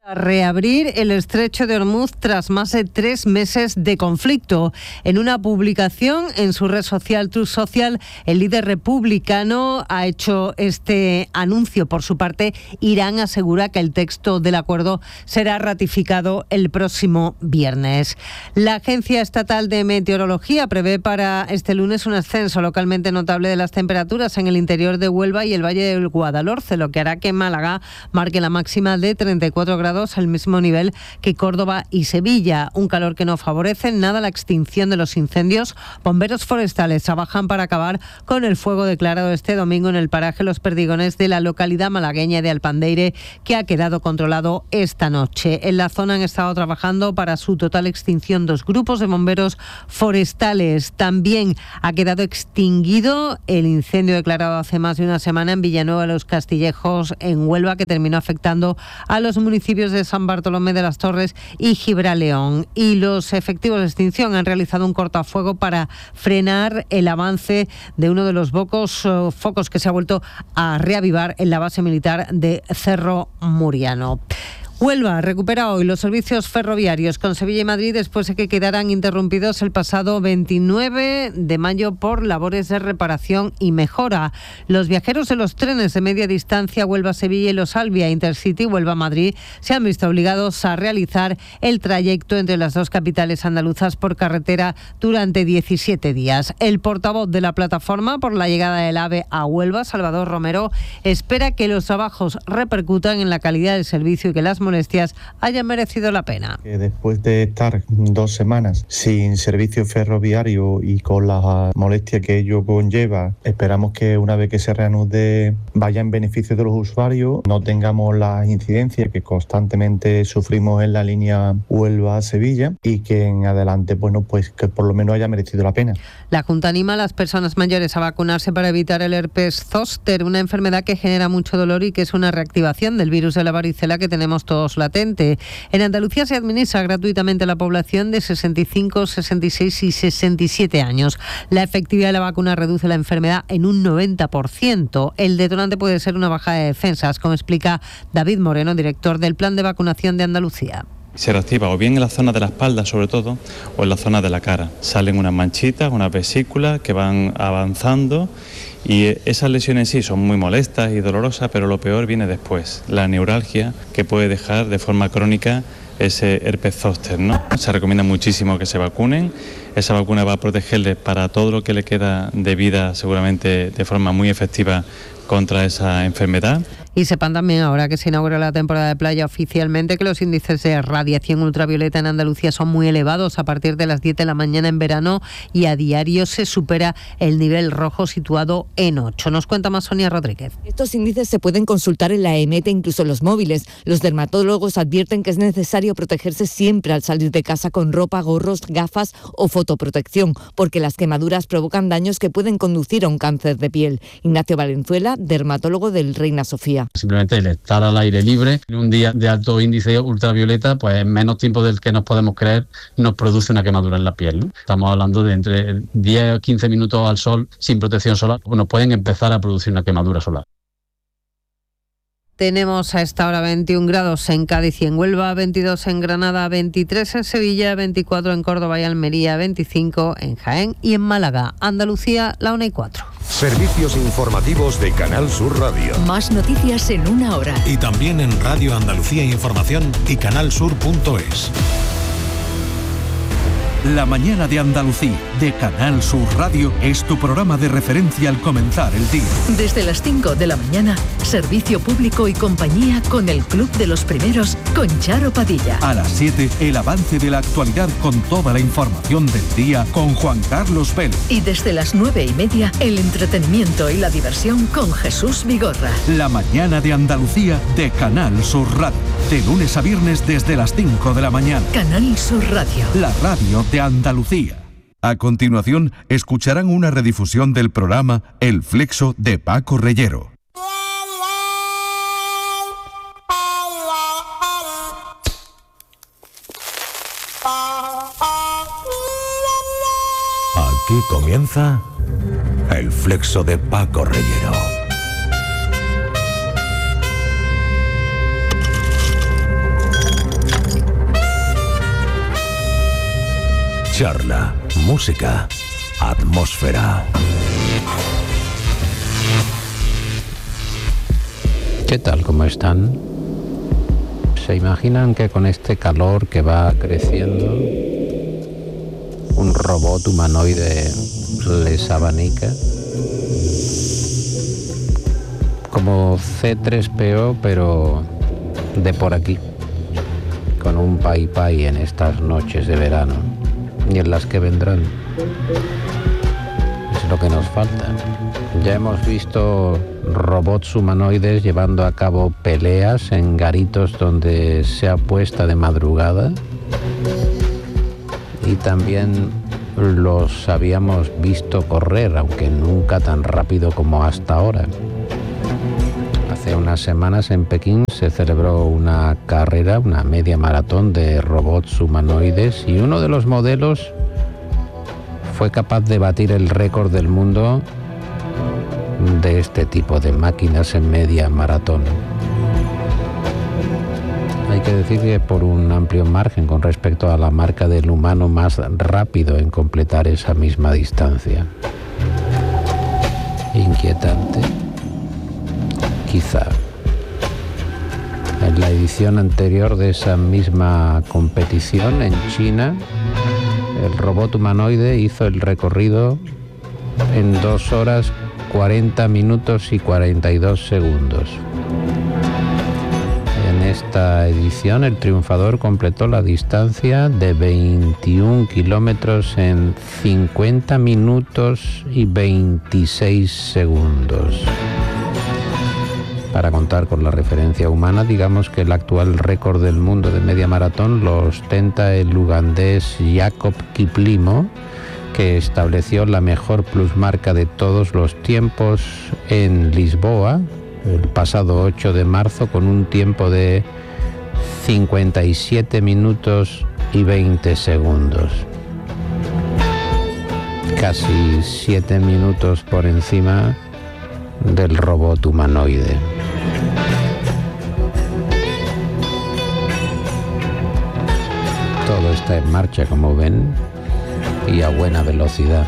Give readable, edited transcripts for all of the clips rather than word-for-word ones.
Reabrir el estrecho de Hormuz tras más de 3 meses de conflicto. En una publicación en su red social Truth Social, el líder republicano ha hecho este anuncio. Por su parte, Irán asegura que el texto del acuerdo será ratificado el próximo viernes. La Agencia Estatal de Meteorología prevé para este lunes un ascenso localmente notable de las temperaturas en el interior de Huelva y el Valle del Guadalhorce, lo que hará que Málaga marque la máxima de 34 grados, al mismo nivel que Córdoba y Sevilla. Un calor que no favorece nada la extinción de los incendios. Bomberos forestales trabajan para acabar con el fuego declarado este domingo en el paraje Los Perdigones de la localidad malagueña de Alpandeire, que ha quedado controlado esta noche. En la zona han estado trabajando para su total extinción 2 grupos de bomberos forestales. También ha quedado extinguido el incendio declarado hace más de una semana en Villanueva de los Castillejos, en Huelva, que terminó afectando a los municipios de San Bartolomé de las Torres y Gibraleón. Y los efectivos de extinción han realizado un cortafuego para frenar el avance de uno de los focos que se ha vuelto a reavivar en la base militar de Cerro Muriano. Huelva recupera hoy los servicios ferroviarios con Sevilla y Madrid después de que quedaran interrumpidos el pasado 29 de mayo por labores de reparación y mejora. Los viajeros de los trenes de media distancia Huelva-Sevilla y los Albia Intercity Huelva-Madrid se han visto obligados a realizar el trayecto entre las dos capitales andaluzas por carretera durante 17 días. El portavoz de la plataforma por la llegada del AVE a Huelva, Salvador Romero, espera que los trabajos repercutan en la calidad del servicio y que las molestias hayan merecido la pena. Después de estar 2 semanas sin servicio ferroviario y con la molestia que ello conlleva, esperamos que una vez que se reanude vaya en beneficio de los usuarios, no tengamos las incidencias que constantemente sufrimos en la línea Huelva-Sevilla y que en adelante, bueno, pues que por lo menos haya merecido la pena. La Junta anima a las personas mayores a vacunarse para evitar el herpes zóster, una enfermedad que genera mucho dolor y que es una reactivación del virus de la varicela que tenemos todos latente. En Andalucía se administra gratuitamente a la población de 65, 66 y 67 años. La efectividad de la vacuna reduce la enfermedad en un 90%. El detonante puede ser una bajada de defensas, como explica David Moreno, director del Plan de Vacunación de Andalucía. Se reactiva o bien en la zona de la espalda sobre todo o en la zona de la cara. Salen unas manchitas, unas vesículas que van avanzando y esas lesiones sí son muy molestas y dolorosas, pero lo peor viene después, la neuralgia que puede dejar de forma crónica ese herpes zóster, ¿no? Se recomienda muchísimo que se vacunen. Esa vacuna va a protegerles para todo lo que le queda de vida, seguramente de forma muy efectiva contra esa enfermedad. Y sepan también, ahora que se inaugura la temporada de playa oficialmente, que los índices de radiación ultravioleta en Andalucía son muy elevados a partir de las 10 de la mañana en verano y a diario se supera el nivel rojo situado en 8. Nos cuenta más Sonia Rodríguez. Estos índices se pueden consultar en la EMET e incluso en los móviles. Los dermatólogos advierten que es necesario protegerse siempre al salir de casa con ropa, gorros, gafas o fotoprotección, porque las quemaduras provocan daños que pueden conducir a un cáncer de piel. Ignacio Valenzuela, dermatólogo del Reina Sofía. Simplemente el estar al aire libre en un día de alto índice ultravioleta, pues en menos tiempo del que nos podemos creer, nos produce una quemadura en la piel, ¿no? Estamos hablando de entre 10 o 15 minutos al sol sin protección solar, nos pueden empezar a producir una quemadura solar. Tenemos a esta hora 21 grados en Cádiz y en Huelva, 22 en Granada, 23 en Sevilla, 24 en Córdoba y Almería, 25 en Jaén y en Málaga. Andalucía, la 1:04. Servicios informativos de Canal Sur Radio. Más noticias en una hora. Y también en Radio Andalucía Información y canalsur.es. La mañana de Andalucía, de Canal Sur Radio, es tu programa de referencia al comenzar el día. Desde las 5 de la mañana, servicio público y compañía con el Club de los Primeros, con Charo Padilla. A las 7, el avance de la actualidad con toda la información del día con Juan Carlos Vélez. Y desde las 9:30, el entretenimiento y la diversión con Jesús Vigorra. La mañana de Andalucía, de Canal Sur Radio. De lunes a viernes desde las 5 de la mañana. Canal Sur Radio. La radio de Andalucía. A continuación, escucharán una redifusión del programa El Flexo de Paco Reyero. Aquí comienza El Flexo de Paco Reyero. Charla, música, atmósfera. ¿Qué tal? ¿Cómo están? ¿Se imaginan que con este calor que va creciendo, un robot humanoide les abanica? Como C3PO, pero de por aquí, con un pai pai en estas noches de verano y en las que vendrán. Es lo que nos falta. Ya hemos visto robots humanoides llevando a cabo peleas en garitos donde se apuesta de madrugada, y también los habíamos visto correr, aunque nunca tan rápido como hasta ahora. Hace unas semanas en Pekín se celebró una carrera, una media maratón de robots humanoides, y uno de los modelos fue capaz de batir el récord del mundo de este tipo de máquinas en media maratón. Hay que decir que por un amplio margen con respecto a la marca del humano más rápido en completar esa misma distancia. Inquietante. Quizá. En la edición anterior de esa misma competición en China, el robot humanoide hizo el recorrido en 2 horas 40 minutos y 42 segundos. En esta edición el triunfador completó la distancia de 21 kilómetros en 50 minutos y 26 segundos. Para contar con la referencia humana, digamos que el actual récord del mundo de media maratón lo ostenta el ugandés Jacob Kiplimo, que estableció la mejor plusmarca de todos los tiempos en Lisboa el pasado 8 de marzo con un tiempo de 57 minutos y 20 segundos. Casi 7 minutos por encima del robot humanoide. Todo está en marcha, como ven, y a buena velocidad.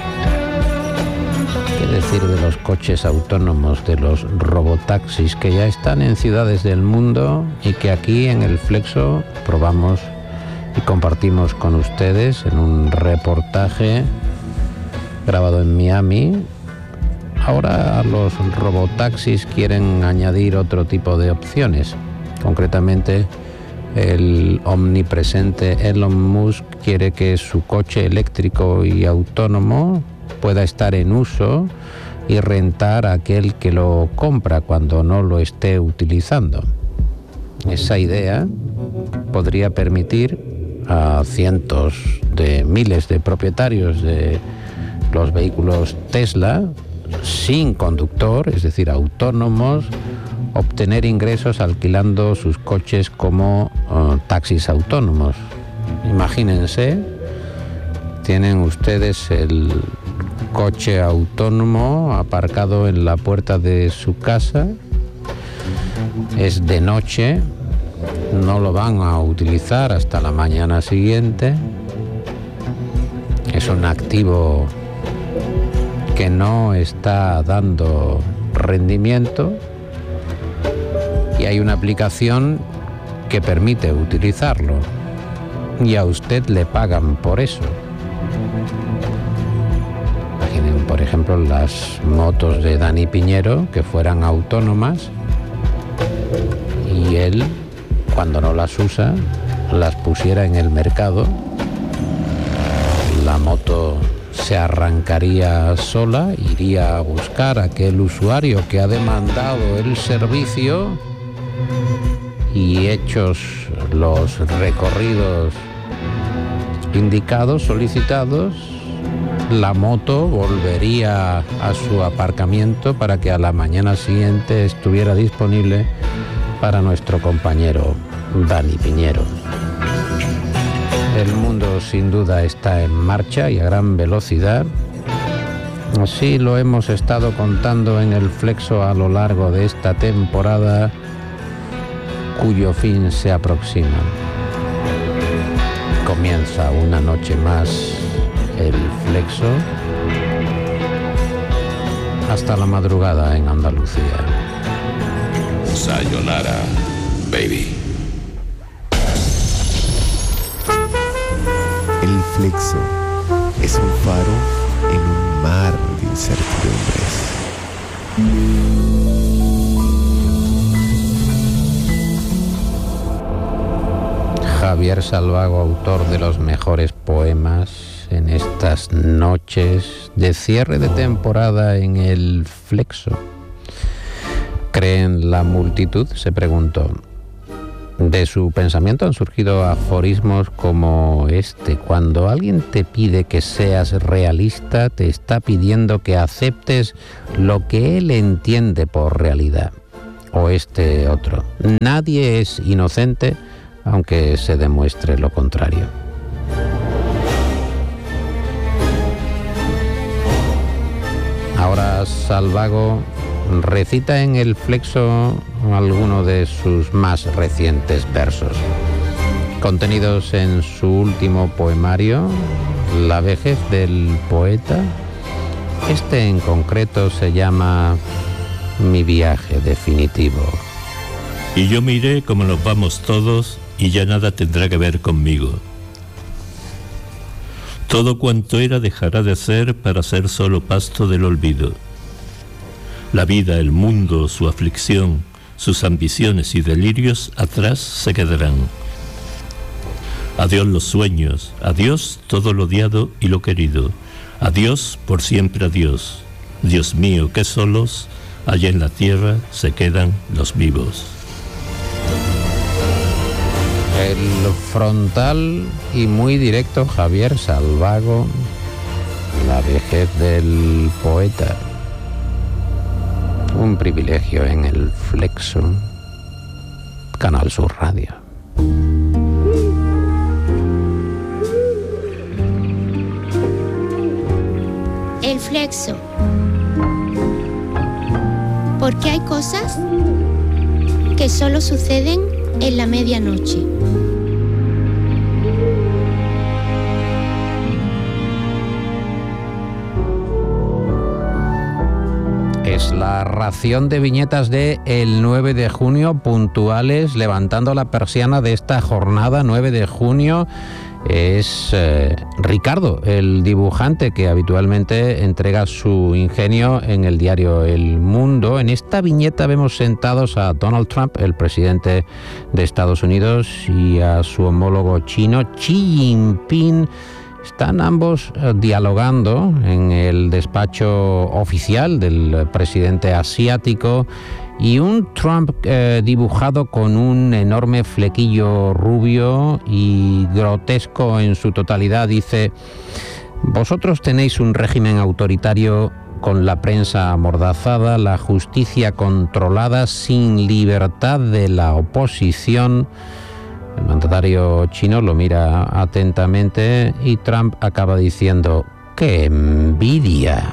¿Qué decir de los coches autónomos, de los robotaxis que ya están en ciudades del mundo y que aquí en el Flexo probamos y compartimos con ustedes en un reportaje grabado en Miami? Ahora los robotaxis quieren añadir otro tipo de opciones. Concretamente, el omnipresente Elon Musk quiere que su coche eléctrico y autónomo pueda estar en uso y rentar a aquel que lo compra cuando no lo esté utilizando. Esa idea podría permitir a cientos de miles de propietarios de los vehículos Tesla sin conductor, es decir, autónomos, obtener ingresos alquilando sus coches como taxis autónomos. Imagínense, tienen ustedes el coche autónomo aparcado en la puerta de su casa, es de noche, no lo van a utilizar hasta la mañana siguiente, es un activo que no está dando rendimiento y hay una aplicación que permite utilizarlo y a usted le pagan por eso. Imaginen, por ejemplo, las motos de Dani Piñero que fueran autónomas y él, cuando no las usa, las pusiera en el mercado. La moto se arrancaría sola, iría a buscar a aquel usuario que ha demandado el servicio y hechos los recorridos indicados, solicitados, la moto volvería a su aparcamiento para que a la mañana siguiente estuviera disponible para nuestro compañero Dani Piñero. El mundo sin duda está en marcha y a gran velocidad. Así lo hemos estado contando en el Flexo a lo largo de esta temporada, cuyo fin se aproxima. comienza una noche más el Flexo. Hasta la madrugada en Andalucía. Sayonara, baby. El Flexo es un faro en un mar de incertidumbres. Javier Salvago, autor de los mejores poemas en estas noches de cierre de temporada en el Flexo. ¿Cree en la multitud?, se preguntó. De su pensamiento han surgido aforismos como este: cuando alguien te pide que seas realista, te está pidiendo que aceptes lo que él entiende por realidad. O este otro: nadie es inocente aunque se demuestre lo contrario. Ahora Salvago recita en el Flexo alguno de sus más recientes versos, contenidos en su último poemario, La vejez del poeta. Este en concreto se llama Mi viaje definitivo. Y yo miré como nos vamos todos y ya nada tendrá que ver conmigo. Todo cuanto era dejará de ser para ser solo pasto del olvido. La vida, el mundo, su aflicción, sus ambiciones y delirios atrás se quedarán. Adiós los sueños, adiós todo lo odiado y lo querido. Adiós por siempre adiós. Dios mío, qué solos allá en la tierra se quedan los vivos. El frontal y muy directo Javier Salvago, La vejez del poeta. Un privilegio en el Flexo, Canal Sur Radio. El Flexo. Porque hay cosas que solo suceden en la medianoche. Es la ración de viñetas de el 9 de junio, puntuales, levantando la persiana de esta jornada 9 de junio. Es Ricardo, el dibujante que habitualmente entrega su ingenio en el diario El Mundo. En esta viñeta vemos sentados a Donald Trump, el presidente de Estados Unidos, y a su homólogo chino, Xi Jinping. Están ambos dialogando en el despacho oficial del presidente asiático, y un Trump dibujado con un enorme flequillo rubio y grotesco en su totalidad dice: vosotros tenéis un régimen autoritario con la prensa amordazada, la justicia controlada, sin libertad de la oposición. El mandatario chino lo mira atentamente y Trump acaba diciendo: ¡qué envidia!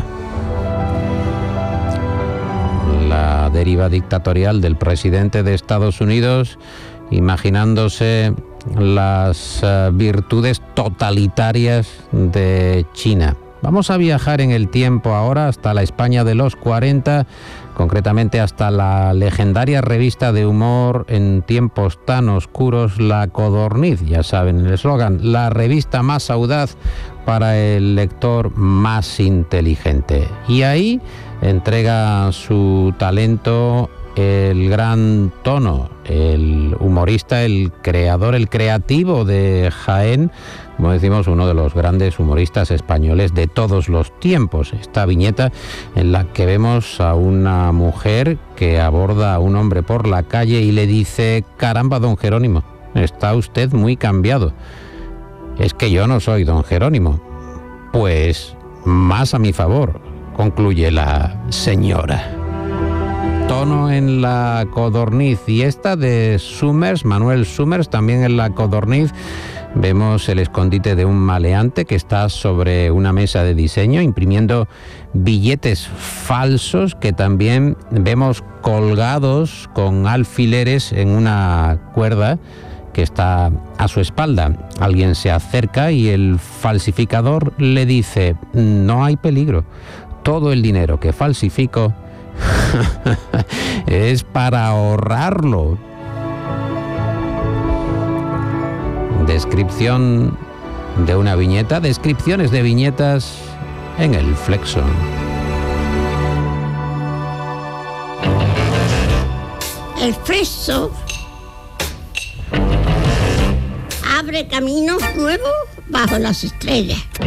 La deriva dictatorial del presidente de Estados Unidos, imaginándose las virtudes totalitarias de China. Vamos a viajar en el tiempo ahora hasta la España de los 40, concretamente hasta la legendaria revista de humor en tiempos tan oscuros, La Codorniz. Ya saben el eslogan: la revista más audaz para el lector más inteligente. Y ahí entrega su talento el gran Tono, el humorista, el creador, el creativo de Jaén, como decimos, uno de los grandes humoristas españoles de todos los tiempos. Esta viñeta en la que vemos a una mujer que aborda a un hombre por la calle y le dice: caramba, don Jerónimo, está usted muy cambiado. Es que yo no soy don Jerónimo. Pues más a mi favor, concluye la señora. Tono en La Codorniz, y esta de Summers, Manuel Summers, también en La Codorniz. Vemos el escondite de un maleante que está sobre una mesa de diseño imprimiendo billetes falsos que también vemos colgados con alfileres en una cuerda que está a su espalda. Alguien se acerca y el falsificador le dice: no hay peligro, todo el dinero que falsifico es para ahorrarlo. Descripción de una viñeta, descripciones de viñetas en el Flexo. El Flexo abre caminos nuevos bajo las estrellas.